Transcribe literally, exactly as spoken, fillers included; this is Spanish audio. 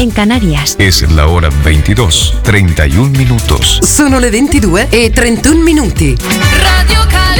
en Canarias. Es la hora veintidós, treinta y un minutos. Sono le ventidue e trentuno minuti. Radio Cal-